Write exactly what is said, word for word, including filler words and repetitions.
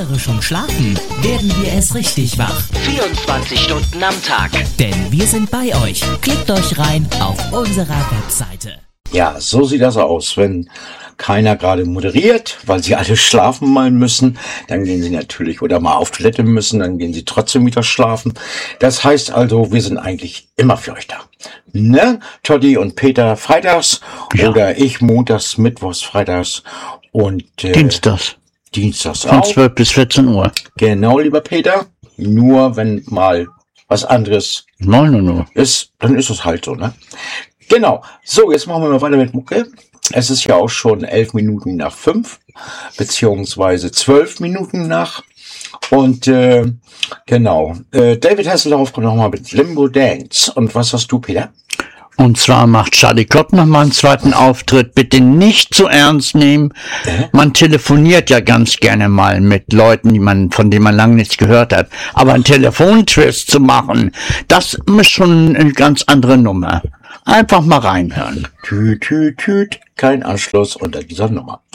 andere schon schlafen, werden wir erst richtig wach. vierundzwanzig Stunden am Tag. Denn wir sind bei euch. Klickt euch rein auf unserer Webseite. Ja, so sieht das aus, wenn keiner gerade moderiert, weil sie alle schlafen mal müssen, dann gehen sie natürlich oder mal auf Toilette müssen, dann gehen sie trotzdem wieder schlafen. Das heißt also, wir sind eigentlich immer für euch da. Ne? Toddy und Peter freitags Ja. oder ich montags, mittwochs, freitags und äh, Dienstags. Dienstags Von auch. zwölf bis vierzehn Uhr. Genau, lieber Peter. Nur wenn mal was anderes neun Uhr. ist, dann ist es halt so, ne? Genau. So, jetzt machen wir mal weiter mit Mucke. Es ist ja auch schon elf Minuten nach fünf, beziehungsweise zwölf Minuten nach. Und äh, genau, äh, David Hasselhoff kommt nochmal mit Limbo Dance. Und was hast du, Peter? Und zwar macht Charlie Klopp noch mal einen zweiten Auftritt. Bitte nicht zu ernst nehmen. Äh? Man telefoniert ja ganz gerne mal mit Leuten, die man, von denen man lange nichts gehört hat. Aber einen Telefontwist zu machen, das ist schon eine ganz andere Nummer. Einfach mal reinhören. Tüt, tüt, tüt. Kein Anschluss unter dieser Nummer.